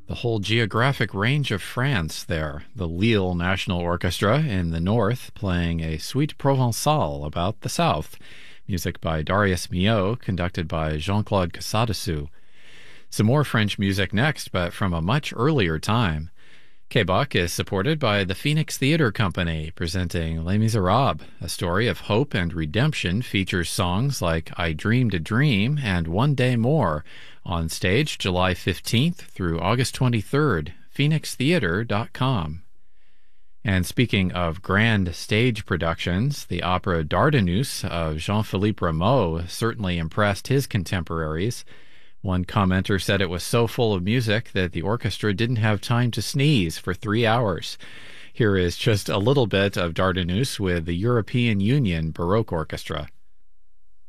the whole geographic range of France there. The Lille National Orchestra in the north playing a suite provençale about the south. Music by Darius Milhaud, conducted by Jean-Claude Casadessus. Some more French music next, but from a much earlier time. Quebec is supported by the Phoenix Theatre Company, presenting Les Miserables, a story of hope and redemption, features songs like I Dreamed a Dream and One Day More, on stage July 15th through August 23rd, phoenixtheatre.com. And speaking of grand stage productions, the opera Dardanus of Jean-Philippe Rameau certainly impressed his contemporaries. One commenter said it was so full of music that the orchestra didn't have time to sneeze for 3 hours. Here is just a little bit of Dardanus with the European Union Baroque Orchestra.